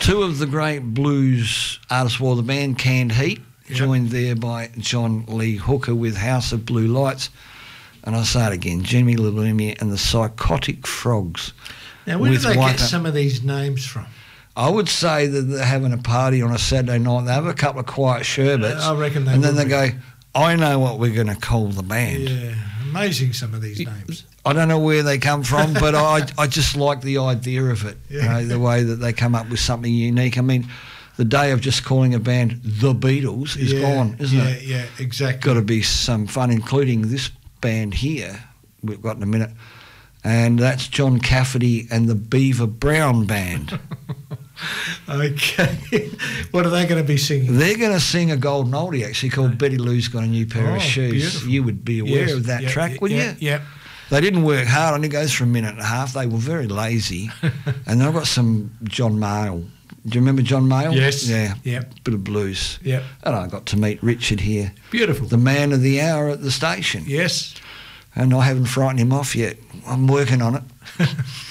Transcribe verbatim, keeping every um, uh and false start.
two of the great blues artists were the band Canned Heat, yep. joined there by John Lee Hooker with House of Blue Lights. And I'll say it again, Jimmy LaLumia and the Psychotic Frogs. Now, where do they Wiper. get some of these names from? I would say that they're having a party on a Saturday night. They have a couple of quiet sherbets. Uh, I reckon they And then will they be. go, I know what we're going to call the band. Yeah, amazing some of these names. I don't know where they come from, but I I just like the idea of it, Yeah. you know, the way that they come up with something unique. I mean, the day of just calling a band The Beatles is yeah, gone, isn't yeah, it? Yeah, yeah, exactly. Got to be some fun, including this band here we've got in a minute, and that's John Cafferty and the Beaver Brown Band. Okay. What are they going to be singing? They're going to sing a golden oldie, actually, called Betty Lou's Got a New Pair Oh, of Shoes. beautiful. You would be aware Yes, of that yeah, track, yeah, wouldn't yeah, you? Yeah. They didn't work hard, only goes for a minute and a half. They were very lazy. And they've got some John Mayall. Do you remember John Mayall? Yes. Yeah. Yep. Bit of blues. Yep. And I got to meet Richard here, Beautiful. the man of the hour at the station. Yes. And I haven't frightened him off yet. I'm working on it.